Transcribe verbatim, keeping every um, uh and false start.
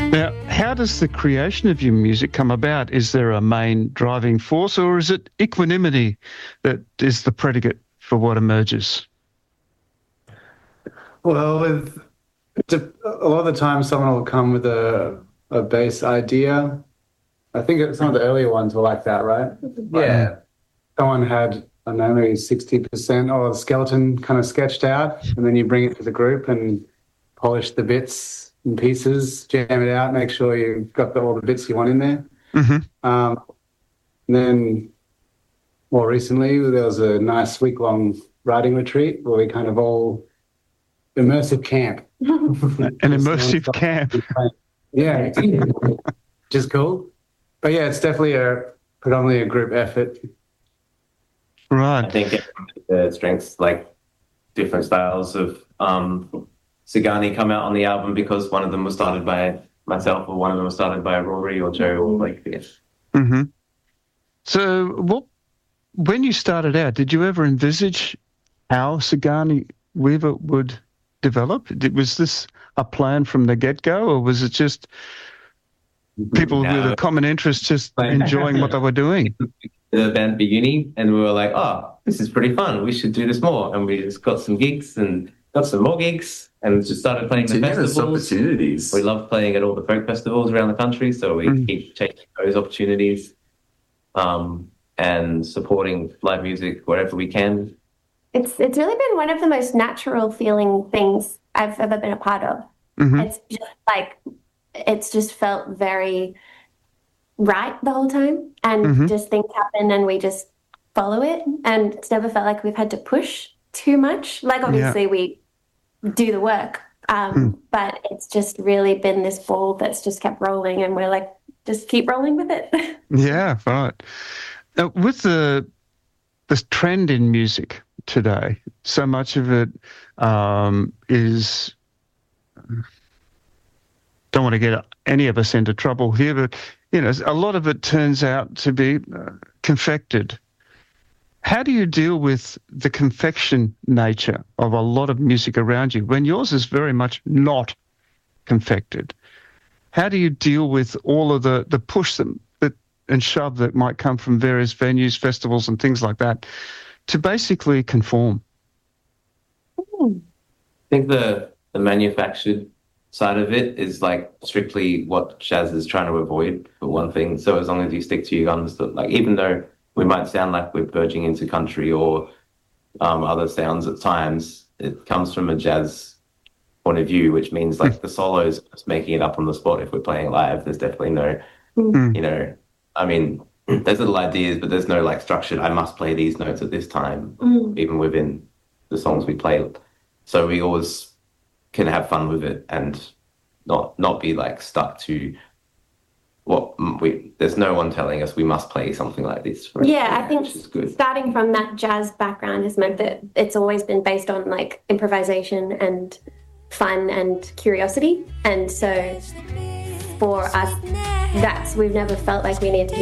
Now, how does the creation of your music come about? Is there a main driving force, or is it equanimity that is the predicate for what emerges? Well, with a lot of the time, someone will come with a a base idea. I think some of the earlier ones were like that, right? Yeah. Someone had, I don't know, maybe sixty percent or the skeleton kind of sketched out, and then you bring it to the group and polish the bits and pieces, jam it out, make sure you've got the, all the bits you want in there. Mm-hmm. Um, and then more recently, there was a nice week-long writing retreat where we kind of all immersive camp. An immersive camp. Yeah, which is cool. But yeah, it's definitely a predominantly a group effort. Right. I think the strengths, like different styles of um, Sagani, come out on the album because one of them was started by myself, or one of them was started by Rory or Joe, or like this. Mm-hmm. So, what when you started out, did you ever envisage how Sagani Weaver would develop? Did, was this a plan from the get-go, or was it just people No. with a common interest just enjoying what they were doing? The band for uni, and we were like, oh, this is pretty fun. We should do this more. And we just got some gigs and got some more gigs and just started playing the Continuous festivals. opportunities. We love playing at all the folk festivals around the country, so we Mm. keep taking those opportunities um, and supporting live music wherever we can. It's it's really been one of the most natural feeling things I've ever been a part of. Mm-hmm. It's just like it's just felt very right the whole time, and Mhm. just things happen and we just follow it, and it's never felt like we've had to push too much. Like obviously we do the work, um, Mm. but it's just really been this ball that's just kept rolling, and we're like, just keep rolling with it. Yeah, right. Now, with the the trend in music today, so much of it um, is. Don't want to get any of us into trouble here, but you know, a lot of it turns out to be uh, confected. How do you deal with the confection nature of a lot of music around you when yours is very much not confected? How do you deal with all of the, the push that, that and shove that might come from various venues, festivals and things like that to basically conform? I think the, the manufactured side of it is like strictly what Shaz is trying to avoid, for one thing. So as long as you stick to your guns, that, like, even though we might sound like we're verging into country or um, other sounds at times, it comes from a jazz point of view, which means like the solos, just making it up on the spot. If we're playing live, there's definitely no, Mm. you know, I mean, there's little ideas, but there's no like structured, I must play these notes at this time, Mm. even within the songs we play. So we always can have fun with it and not not be like stuck to what we. There's no one telling us we must play something like this. For Yeah, I think which is good. starting from that jazz background has meant that it's always been based on like improvisation and fun and curiosity. And so for us, that's, we've never felt like we needed to